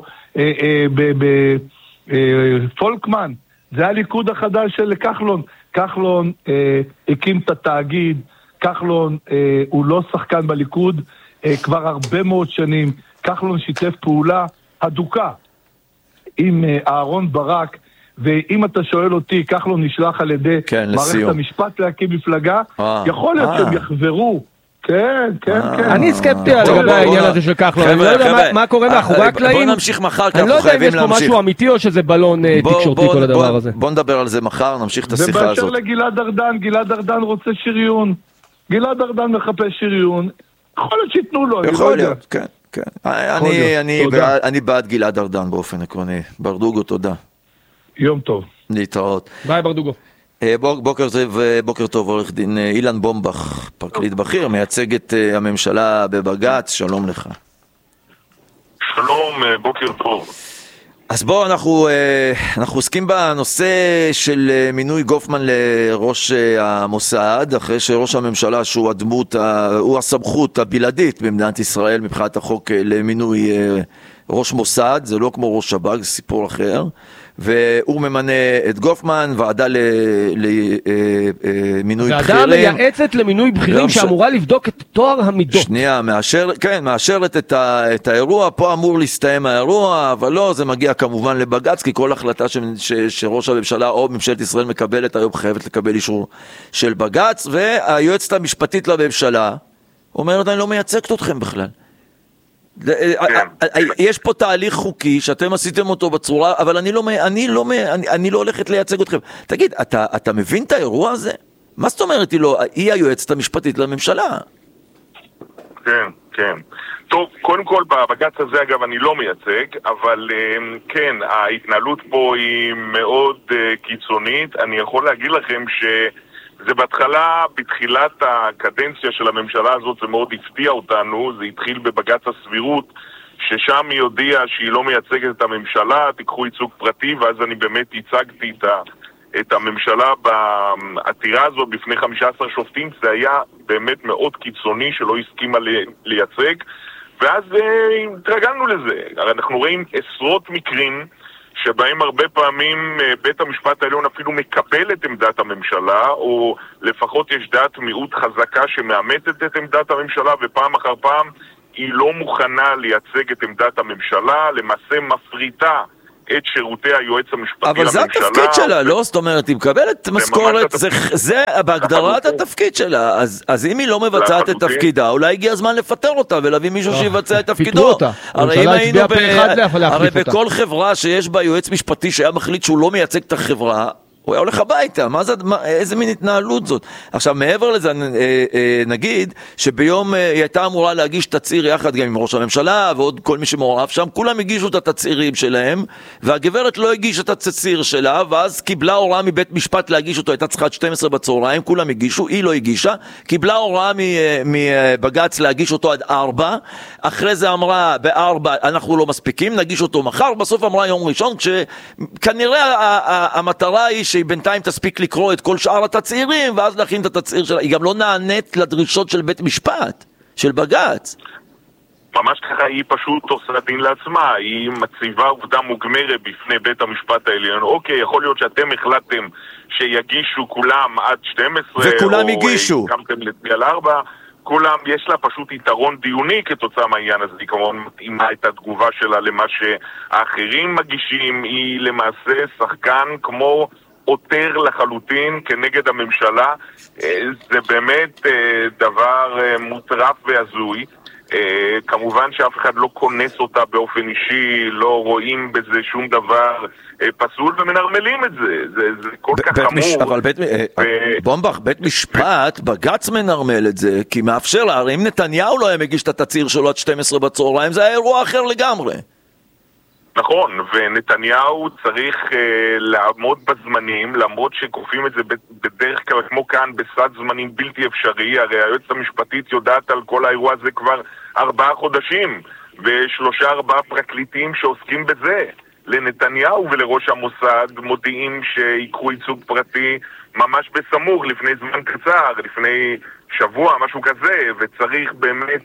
H: פולקמן? זה הליכוד החדש של כחלון. כחלון הקים את התאגיד, כחלון אה, הוא לא שחקן בליכוד אה, כבר הרבה מאוד שנים. כחלון שיתף פעולה הדוקה עם אה, אהרון ברק, ואם אתה שואל אותי, כחלון נשלח על ידי
F: כן,
H: מערכת
F: לסיום.
H: המשפט להקים מפלגה,
F: אה,
H: יכול להיות אה. שהם יחזרו. כן, כן,
F: אה.
H: כן.
G: אני סקפטי לגבי העניין הזה של כחלון, אני לא יודע מה, מה קורה מאחורי הקלעים.
F: בוא נמשיך מחר, כי
G: אני לא
F: אנחנו
G: יודע אם
F: חייבים
G: יש פה
F: להמשיך.
G: משהו אמיתי או שזה בלון
F: בוא,
G: תקשורתי
F: בוא,
G: כל הדבר
F: בוא,
G: הזה.
F: בוא נדבר על זה מחר, נמשיך את השיחה הזאת.
H: ובאשר לגלעד ארדן, גלעד ארדן רוצה שריון. גלעד ארדן מחפש שריון, יכול להיות שיתנו לו.
F: יכול להיות, כן, כן. אני, אני, בעד, אני בעד גלעד ארדן באופן עקרוני. ברדוגו, תודה.
H: יום טוב.
F: להתראות.
G: ביי ברדוגו.
F: בוקר טוב, בוקר טוב, עורך דין אילן בומבך, פרקליט בכיר, מייצג את הממשלה בבג"ץ, שלום לך.
I: שלום, בוקר טוב.
F: אז בואו, אנחנו, אנחנו עוסקים בנושא של מינוי גופמן לראש המוסד, אחרי שראש הממשלה, שהוא הדמות, הוא הסמכות הבלעדית במדינת ישראל מבחינת החוק למינוי ראש מוסד, זה לא כמו ראש שב"כ, זה סיפור אחר, והוא ממנה את גופמן, ועדה למינוי בכירים.
G: ועדה מייעצת למינוי בכירים שאמורה לבדוק את תואר המידות.
F: שנייה, מאשר, כן, מאשרת את, ה, את האירוע, פה אמור להסתיים האירוע, אבל לא, זה מגיע כמובן לבג"ץ, כי כל החלטה ש, ש, שראש הממשלה או ממשלת ישראל מקבלת היום חייבת לקבל אישור של בג"ץ, והיועצת המשפטית לממשלה אומרת, אני לא מייצגת אתכם בכלל. יש פה תהליך חוקי שאתם עשיתם אותו בצורה, אבל אני לא אני לא אני, אני לא הולכת לייצג אתכם. תגיד, אתה אתה מבין את האירוע הזה? מה זאת אומרת היא לא, היא היועצת המשפטית לממשלה?
I: כן, כן. טוב, קודם כל בבג"ץ הזה אגב אני לא מייצג, אבל כן, ההתנהלות פה היא מאוד קיצונית. אני יכול להגיד לכם ש זה בהתחלה, בתחילת הקדנציה של הממשלה הזאת, זה מאוד הפתיע אותנו. זה התחיל בבג"ץ הסבירות, ששם היא הודיעה שהיא לא מייצגת את הממשלה, תיקחו ייצוג פרטי, ואז אני באמת ייצגתי את את הממשלה בעתירה הזו בפני חמישה עשר שופטים, זה היה באמת מאוד קיצוני שלא הסכימה לייצג, ואז התרגלנו לזה. הרי אנחנו רואים עשרות מקרים שבהם הרבה פעמים בית המשפט העליון אפילו מקבל את עמדת הממשלה, או לפחות יש דעת מיעוט חזקה שמאמצת את עמדת הממשלה, ופעם אחר פעם היא לא מוכנה לייצג את עמדת הממשלה, למעשה מפריטה את שירותי היועץ המשפטי לממשלה.
F: אבל זה התפקיד שלה, לא? זאת אומרת, היא מקבלת משכורת, זה בהגדרת התפקיד שלה, אז אם היא לא מבצעת את תפקידה, אולי הגיע הזמן לפטר אותה ולהביא מישהו שיבצע את תפקידו. הרי אם היינו, הרי בכל חברה שיש בה יועץ משפטי שהיה מחליט שהוא לא מייצג את החברה, הוא היה הולך הביתה, מה זה, מה, איזה מין התנהלות זאת? עכשיו, מעבר לזה, נגיד שביום היא הייתה אמורה להגיש תציר יחד גם עם ראש הממשלה ועוד כל מי שמעורב שם, כולם הגישו את התצירים שלהם, והגברת לא הגישה את התציר שלה, ואז קיבלה הוראה מבית משפט להגיש אותו, הייתה צריכה עד שתים עשרה בצהריים, כולם הגישו, היא לא הגישה, קיבלה הוראה מבגץ להגיש אותו עד ארבע, אחרי זה אמרה בארבע, אנחנו לא מספיקים, נגיש אותו מחר, בסוף אמרה יום ראשון, כשכנראה המטרה היא שהיא בינתיים תספיק לקרוא את כל שאר התצעירים, ואז להכין את התצעיר שלה. היא גם לא נענית לדרישות של בית משפט, של בגץ.
I: ממש ככה, היא פשוט עושה דין לעצמה, היא מציבה עובדה מוגמרת בפני בית המשפט העליון. אוקיי, יכול להיות שאתם החלטתם שיגישו כולם עד שתים עשרה,
F: וכולם הגישו.
I: או קמתם להצביע לארבע, כולם, יש לה פשוט יתרון דיוני כתוצאה מהעניין הזה, היא כמובן מתאימה את התגובה שלה למה שהאחרים מגישים, היא למעשה שחקן כמו עותר לחלוטין כנגד הממשלה. זה באמת דבר מוטרף והזוי. כמובן שאף אחד לא כונס אותה באופן אישי, לא רואים בזה שום דבר פסול ומנרמלים את זה, זה, זה כל כך חמור.
F: אבל בית, בומבך, בית משפט, בגץ מנרמל את זה, כי מאפשר לה, הרי אם נתניהו לא היה מגיש את התציר שלו עד שתים עשרה בצהריים, זה היה אירוע אחר לגמרי.
I: נכון, ונתניהו צריך uh, לעמוד בזמנים, למרות שכופים את זה בדרך כלל כמו כאן בסד זמנים בלתי אפשרי. הרי היועצת המשפטית יודעת על כל האירוע הזה כבר ארבעה חודשים, ושלושה ארבעה פרקליטים שעוסקים בזה. לנתניהו ולראש המוסד מודיעים שיקחו ייצוג פרטי ממש בסמוך, לפני זמן קצר, לפני שבוע, משהו כזה, וצריך באמת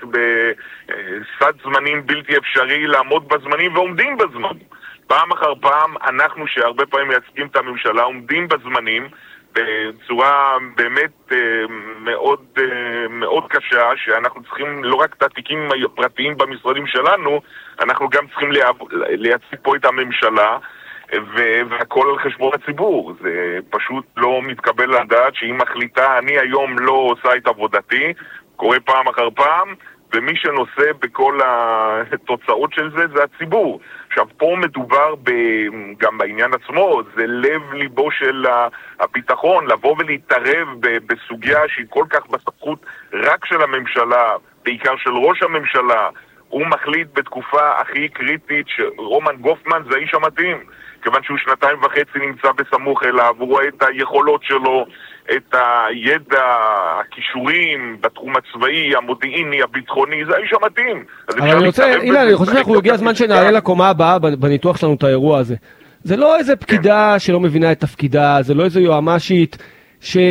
I: בסד זמנים בלתי אפשרי לעמוד בזמנים, ועומדים בזמנים. פעם אחר פעם, אנחנו שהרבה פעמים מייצגים את הממשלה, עומדים בזמנים, בצורה באמת מאוד, מאוד קשה, שאנחנו צריכים לא רק את התיקים הפרטיים במשרדים שלנו, אנחנו גם צריכים לייצג פה את הממשלה, והכל על חשבון הציבור. זה פשוט לא מתקבל לדעת שהיא מחליטה, אני היום לא עושה את עבודתי, קורה פעם אחר פעם, ומי שנושא בכל התוצאות של זה זה הציבור. עכשיו, פה מדובר ב, גם בעניין עצמו, זה לב ליבו של הביטחון, לבוא ולהתערב בסוגיה שהיא כל כך בסמכות רק של הממשלה, בעיקר של ראש הממשלה. הוא מחליט בתקופה הכי קריטית שרומן גופמן זה האיש המתאים, כיוון שהוא שנתיים וחצי נמצא בסמוך אליו, הוא רואה את היכולות שלו, את הידע, הכישורים בתחום הצבאי, המודיעיני, הביטחוני, זה האיש המתאים.
G: אבל אני רוצה, הנה, אני חושב שאנחנו הגיע הזמן שנעלה לקומה הבאה בניתוח שלנו את האירוע הזה. זה לא איזה פקידה שלא מבינה את תפקידה, זה לא איזה יועמשית שיש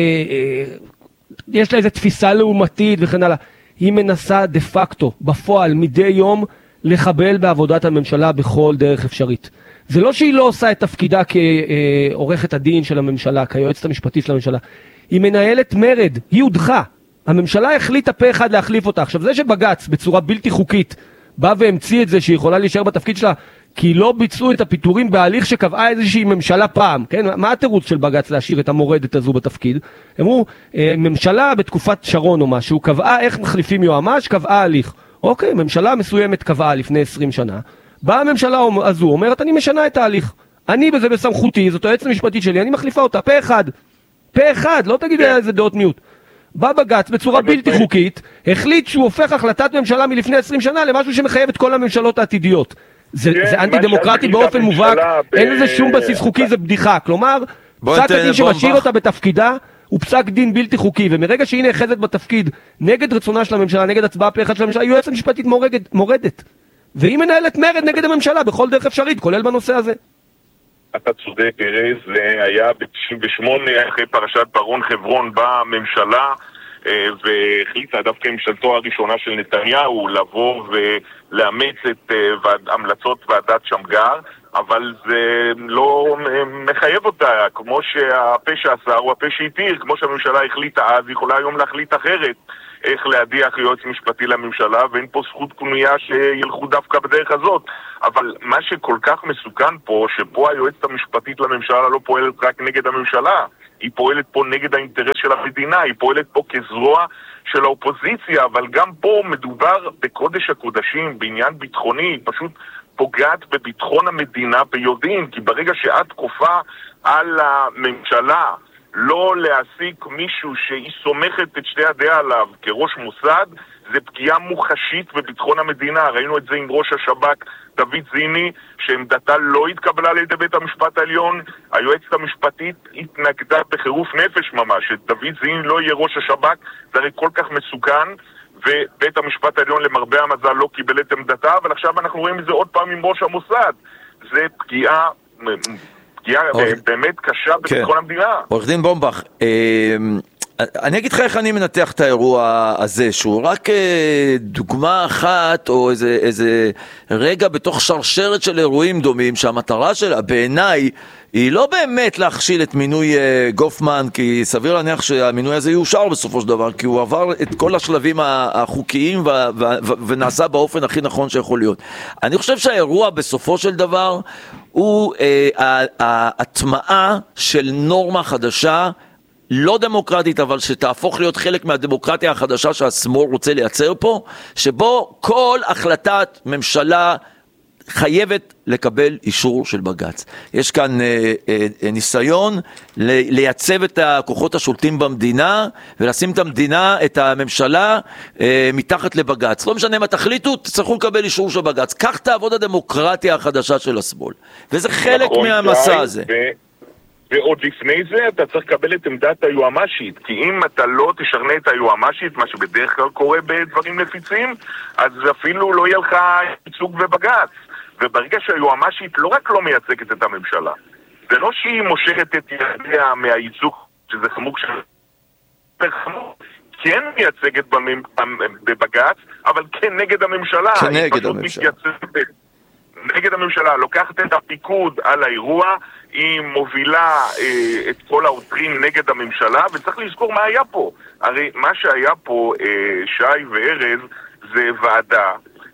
G: לה איזה תפיסה לעומתית וכן הלאה. היא מנסה דה פקטו, בפועל, מדי יום, לחבל בעבודת הממשלה בכל דרך אפשרית. זה לא שהיא לא עושה את תפקידה כעורכת הדין של הממשלה, כיועצת המשפטית של הממשלה. היא מנהלת מרד, היא הודחה. הממשלה החליטה פה אחד להחליף אותה. עכשיו, זה שבגץ בצורה בלתי חוקית בא והמציא את זה שהיא יכולה להישאר בתפקיד שלה, כי לא ביצעו את הפיטורים בהליך שקבעה איזושהי ממשלה פעם. כן? מה התירוץ של בגץ להשאיר את המורדת הזו בתפקיד? אמרו, ממשלה בתקופת שרון או משהו, קבעה איך מחליפים יועמ"ש, קבעה הליך. אוקיי, ממשלה מסוימת קבעה לפני עשרים שנה. באה הממשלה הזו, אומרת, אני משנה את ההליך. אני בזה בסמכותי, זאת היועצת המשפטית שלי, אני מחליפה אותה, פה אחד. פה אחד, לא תגיד איזה דעות מיעוט. בא בגץ בצורה בלתי חוקית, החליט שהוא הופך החלטת ממשלה מלפני עשרים שנה למשהו שמחייב את כל הממשלות העתידיות. זה, זה אנטי דמוקרטי באופן מובהק, אין לזה שום בסיס חוקי, זה בדיחה. כלומר, פסק הדין שמשאיר אותה בתפקידה, הוא פסק דין בלתי חוקי, ומרגע שהיא נאחזת בתפקיד נגד רצונה של הממשלה, נגד הצבעה פה אחד של הממשלה, היועצת המשפטית מורדת. והיא מנהלת מרד נגד הממשלה בכל דרך אפשרית, כולל בנושא הזה.
I: אתה צודק, ארז, זה היה ב-תשעים ושמונה, אחרי פרשת ברון חברון בממשלה, והחליטה דווקא ממשלתו הראשונה של נתניהו לבוא ולאמץ את המלצות ועדת שמגר, אבל זה לא מחייב אותה, כמו שהפה שעשה הוא הפה שהתיר, כמו שהממשלה החליטה אז, יכולה היום להחליט אחרת איך להדיח יועץ משפטי לממשלה, ואין פה זכות קנויה שילכו דווקא בדרך הזאת. אבל מה שכל כך מסוכן פה, שפה היועצת המשפטית לממשלה לא פועלת רק נגד הממשלה, היא פועלת פה נגד האינטרס של המדינה, היא פועלת פה כזרוע של האופוזיציה, אבל גם פה מדובר בקודש הקודשים, בעניין ביטחוני, פשוט פוגעת בביטחון המדינה ביודעין, כי ברגע שאת כופה על הממשלה לא להעסיק מישהו שהיא סומכת את שתי ידיה עליו כראש מוסד, זה פגיעה מוחשית בביטחון המדינה. ראינו את זה עם ראש השב"כ דוד זיני, שעמדתה לא התקבלה על ידי בית המשפט העליון. היועצת המשפטית התנגדה בחירוף נפש ממש, שדוד זיני לא יהיה ראש השב"כ, זה הרי כל כך מסוכן, ובית המשפט העליון למרבה המזל לא קיבל את עמדתה, אבל עכשיו אנחנו רואים את זה עוד פעם עם ראש המוסד. זה פגיעה... פגיעה באמת קשה בביטחון המדינה.
F: עורך דין בומבך, אני אגיד לך איך אני מנתח את האירוע הזה, שהוא רק דוגמה אחת או איזה, איזה רגע בתוך שרשרת של אירועים דומים, שהמטרה שלה בעיניי היא לא באמת להכשיל את מינוי גופמן, כי סביר להניח שהמינוי הזה יאושר בסופו של דבר, כי הוא עבר את כל השלבים החוקיים ו- ו- ו- ונעשה באופן הכי נכון שיכול להיות. אני חושב שהאירוע בסופו של דבר הוא ההטמעה של נורמה חדשה, לא דמוקרטית, אבל שתהפוך להיות חלק מהדמוקרטיה החדשה שהשמאל רוצה לייצר פה, שבו כל החלטת ממשלה חייבת לקבל אישור של בג"ץ. יש כאן אה, אה, ניסיון ל- לייצב את הכוחות השולטים במדינה, ולשים את המדינה, את הממשלה, אה, מתחת לבג"ץ. לא משנה מה תחליטו, תצטרכו לקבל אישור של בג"ץ. כך תעבוד הדמוקרטיה החדשה של השמאל. וזה חלק נכון, מהמסע הזה. ו...
I: ועוד לפני זה אתה צריך לקבל את עמדת היועמשית, כי אם אתה לא תשרנה את היועמשית, מה שבדרך כלל קורה בדברים נפיצים, אז אפילו לא יהיה לך ייצוג בבג"ץ. וברגע שהיועמשית לא רק לא מייצגת את הממשלה, זה לא שהיא מושכת את ידיה מהייצוג, שזה חמור של... כן מייצגת בבג"ץ, אבל כן נגד הממשלה.
F: כנגד הממשלה.
I: נגד הממשלה, לוקחת את הפיקוד על האירוע, היא מובילה אה, את כל העותרים נגד הממשלה, וצריך לזכור מה היה פה. הרי מה שהיה פה, אה, שי וארז, זה ועדה,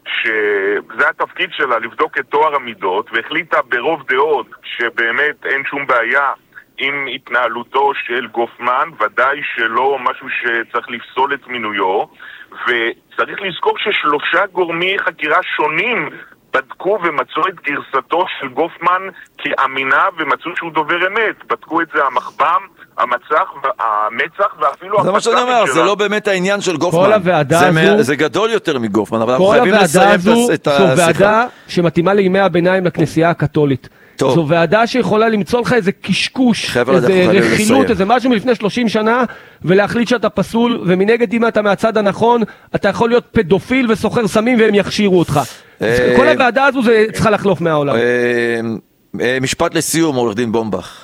I: שזה התפקיד שלה לבדוק את תואר המידות, והחליטה ברוב דעות שבאמת אין שום בעיה עם התנהלותו של גופמן, ודאי שלא משהו שצריך לפסול את מינויו, וצריך לזכור ששלושה גורמי חקירה שונים בדקו ומצאו את גרסתו של גופמן כאמינה, ומצאו שהוא דובר אמת. בדקו את זה המחב"ם, המצח, המצח, ואפילו...
F: זה מה שאני אומר, זה לא באמת העניין של גופמן.
G: כל הוועדה הזו...
F: זה גדול יותר מגופמן, אבל אנחנו
G: כל
F: חייבים לסיים את השיחה.
G: זו ועדה שמתאימה לימי הביניים לכנסייה הקתולית.
F: טוב.
G: זו ועדה שיכולה למצוא לך איזה קשקוש, איזה רכילות, איזה משהו מלפני שלושים שנה, ולהחליט שאתה פסול, ומנגד אם אתה מהצד הנכון, אתה יכול להיות פדופיל וסוחר סמים והם יכשירו אותך. כל הוועדה הזו זה צריכה לחלוף מהעולם.
F: משפט לסיום, עורך דין בומבך.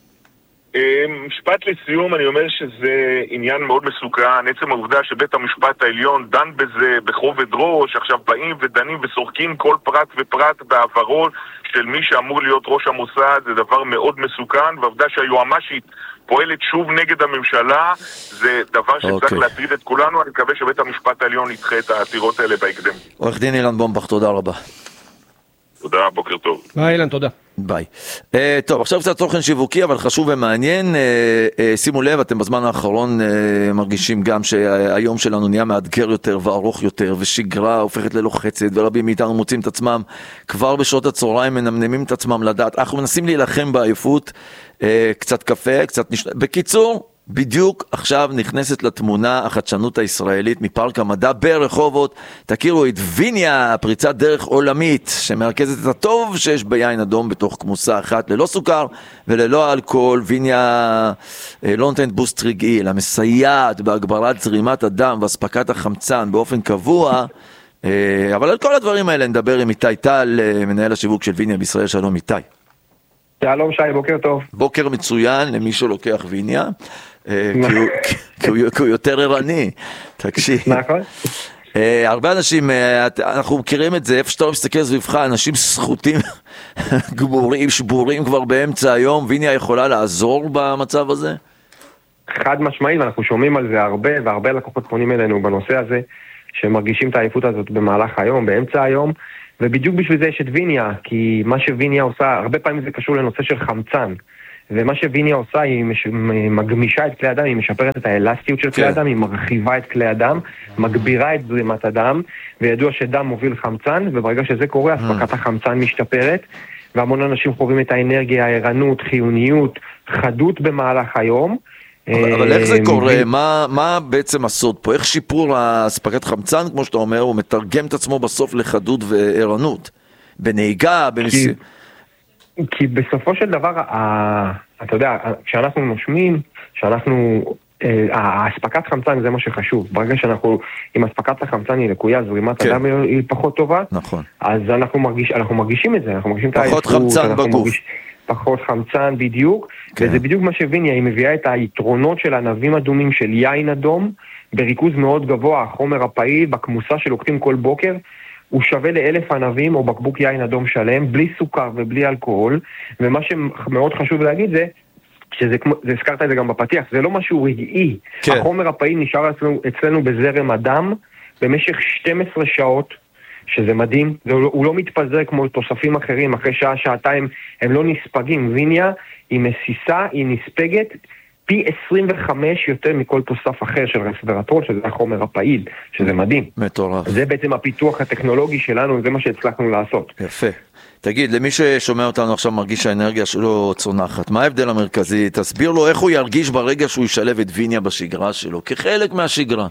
I: משפט לסיום, אני אומר שזה עניין מאוד מסוכן. עצם העובדה שבית המשפט העליון דן בזה בכובד ראש, עכשיו באים ודנים וסורקים כל פרט ופרט בעברו של מי שאמור להיות ראש המוסד, זה דבר מאוד מסוכן, והעובדה שהיועמשית פועלת שוב נגד הממשלה, זה דבר שצריך okay. להטריד את כולנו. אני מקווה שבית המשפט העליון ידחה את העתירות האלה בהקדם.
F: עורך דין אילן בומבך, תודה רבה.
I: תודה, בוקר טוב.
G: ביי אילן, תודה.
F: ביי. Uh, טוב, עכשיו קצת תוכן שיווקי, אבל חשוב ומעניין. Uh, uh, שימו לב, אתם בזמן האחרון uh, מרגישים גם שהיום שלנו נהיה מאתגר יותר וארוך יותר, ושגרה הופכת ללוחצת, ורבים מאיתנו מוצאים את עצמם כבר בשעות הצהריים, מנמנמים את עצמם לדעת. אנחנו מנסים להילחם בעייפות, uh, קצת קפה, קצת נש... בקיצור, בדיוק עכשיו נכנסת לתמונה החדשנות הישראלית מפארק המדע ברחובות. תכירו את ויניה, פריצת דרך עולמית שמרכזת את הטוב שיש ביין אדום בתוך כמוסה אחת, ללא סוכר וללא אלכוהול. ויניה לא נותנת בוסט רגעי, אלא מסייעת בהגברת זרימת הדם והספקת החמצן באופן קבוע. אבל על כל הדברים האלה נדבר עם איתי טל, מנהל השיווק של ויניה בישראל. שלום איתי.
J: שלום שי, בוקר טוב.
F: בוקר מצוין למי שלוקח ויניה, כי הוא יותר ערני, תקשיב.
J: נכון.
F: הרבה אנשים, אנחנו מכירים את זה, איפה שאתה לא מסתכל סביבך, אנשים סחוטים, גמורים, שבורים כבר באמצע היום, ויניה יכולה לעזור במצב הזה?
J: חד משמעית, ואנחנו שומעים על זה הרבה, והרבה לקוחות פונים אלינו בנושא הזה, שמרגישים את העייפות הזאת במהלך היום, באמצע היום, ובדיוק בשביל זה יש את ויניה, כי מה שוויניה עושה, הרבה פעמים זה קשור לנושא של חמצן, ומה שוויניה עושה, היא מש... מגמישה את כלי הדם, היא משפרת את האלסטיות של כלי הדם, היא מרחיבה את כלי הדם, מגבירה את זרימת הדם, וידוע שדם מוביל חמצן, וברגע שזה קורה, הספקת החמצן משתפרת, והמון אנשים חווים את האנרגיה, הערנות, חיוניות, חדות במהלך היום.
F: אבל, אבל איך זה קורה? מה, מה בעצם הסוד פה? איך שיפור הספקת חמצן, כמו שאתה אומר, הוא מתרגם את עצמו בסוף לחדות וערנות? בנהיגה, בנסיעה?
J: כי, כי בסופו של דבר, ה, אתה יודע, כשאנחנו נושמים, כשאנחנו, הספקת חמצן זה מה שחשוב. ברגע שאנחנו, אם הספקת החמצן היא לקויה, זרימת כן. הדם היא פחות טובה,
F: נכון.
J: אז אנחנו, מרגיש, אנחנו מרגישים את זה, אנחנו מרגישים
F: פחות חמצן בגוף. מרגיש,
J: פחות חמצן בדיוק, כן. וזה בדיוק מה שוויניה, היא מביאה את היתרונות של ענבים אדומים של יין אדום, בריכוז מאוד גבוה, החומר הפעיל, בכמוסה שלוקחים כל בוקר, הוא שווה לאלף ענבים או בקבוק יין אדום שלם, בלי סוכר ובלי אלכוהול, ומה שמאוד חשוב להגיד זה, שזה, זה הזכרת את זה גם בפתיח, זה לא משהו רגעי, כן. החומר הפעיל נשאר אצלנו, אצלנו בזרם הדם, במשך שתים עשרה שעות, שזה מדהים, זה, הוא לא מתפזר כמו תוספים אחרים, אחרי שעה, שעתיים, הם לא נספגים, ויניה היא מסיסה, היא נספגת, פי עשרים וחמש יותר מכל תוסף אחר של רסבראטרול, שזה החומר הפעיל, שזה מדהים.
F: מטורף.
J: זה בעצם הפיתוח הטכנולוגי שלנו, זה מה שהצלחנו לעשות.
F: יפה. תגיד, למי ששומע אותנו עכשיו מרגיש שהאנרגיה שלו צונחת, מה ההבדל המרכזי? תסביר לו איך הוא ירגיש ברגע שהוא ישלב את ויניה בשגרה שלו, כחלק מהשגרה.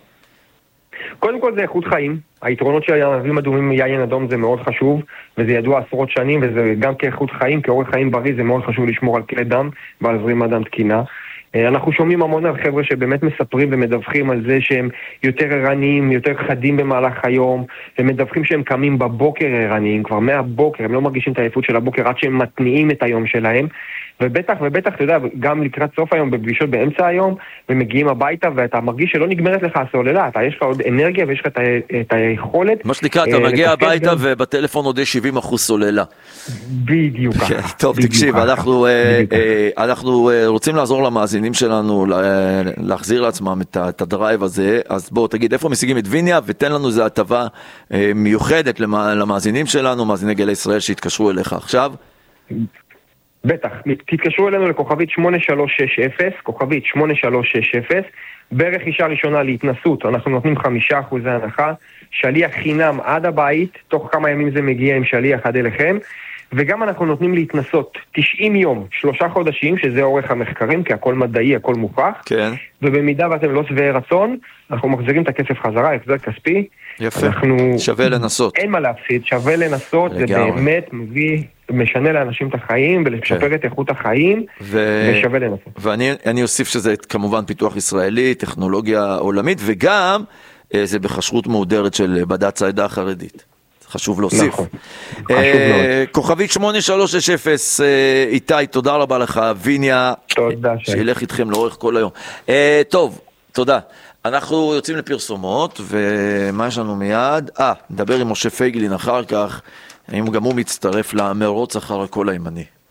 J: קודם כל זה איכות חיים, היתרונות של ענבים אדומים מיין אדום זה מאוד חשוב, וזה ידוע עשרות שנים, וזה גם כאיכות חיים, כאורך חיים בריא, זה מאוד חשוב לשמור על כלי דם ועל זרימת דם תקינה. אנחנו שומעים המון על חבר'ה שבאמת מספרים ומדווחים על זה שהם יותר ערניים, יותר חדים במהלך היום, ומדווחים שהם קמים בבוקר ערניים, כבר מהבוקר, הם לא מרגישים את העייפות של הבוקר עד שהם מתניעים את היום שלהם, ובטח ובטח, אתה יודע, גם לקראת סוף היום, בפגישות באמצע היום, ומגיעים הביתה, ואתה מרגיש שלא נגמרת לך הסוללה, אתה יש לך עוד אנרגיה ויש לך את היכולת.
F: מה שנקרא, אתה מגיע הביתה ובטלפון עוד יש שבעים אחוז סוללה.
J: בדיוק ככה.
F: טוב, תקשיב, אנחנו רוצים לעזור למאזינים שלנו, להחזיר לעצמם את הדרייב הזה, אז בואו תגיד, איפה משיגים את ויניה, ותן לנו איזו הטבה מיוחדת למאזינים שלנו, מאזיני גלי ישראל שהתקשרו אליך עכשיו.
J: בטח, תתקשרו אלינו לכוכבית שמונה שלוש שש אפס, כוכבית שמונה שלוש שש אפס, ברכישה ראשונה להתנסות, אנחנו נותנים חמישה אחוזי הנחה, שליח חינם עד הבית, תוך כמה ימים זה מגיע עם שליח עד אליכם, וגם אנחנו נותנים להתנסות תשעים יום, שלושה חודשים, שזה אורך המחקרים, כי הכל מדעי, הכל מוכח,
F: כן.
J: ובמידה ואתם לא שבעי רצון, אנחנו מחזירים את הכסף חזרה, החזר כספי.
F: יפה,
J: אנחנו...
F: שווה לנסות.
J: אין מה להפסיד, שווה לנסות, לגמרי. זה באמת מביא, משנה לאנשים את החיים, ולשפר כן. את איכות החיים, ו... ושווה לנסות.
F: ואני אוסיף שזה כמובן פיתוח ישראלי, טכנולוגיה עולמית, וגם זה בכשרות מהודרת של בד"ץ העדה החרדית. חשוב להוסיף.
J: נכון.
F: כוכבית שמונה שלוש שש אפס, איתי, תודה רבה לך, ויניה,
J: תודה.
F: שילך איתכם לאורך כל היום. טוב, תודה. אנחנו יוצאים לפרסומות, ומה יש לנו מיד? אה, נדבר עם משה פייגלין אחר כך, האם גם הוא מצטרף למרוץ אחר הקול הימני.